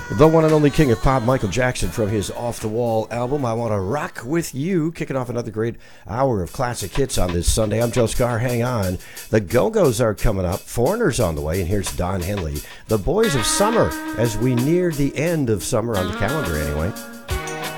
The one and only king of pop, Michael Jackson, from his Off the Wall album, I Want to Rock With You, kicking off another great hour of classic hits on this Sunday. I'm Joe Scar, hang on. The Go-Go's are coming up, Foreigners on the way, and here's Don Henley. The Boys of Summer, as we near the end of summer on the calendar anyway.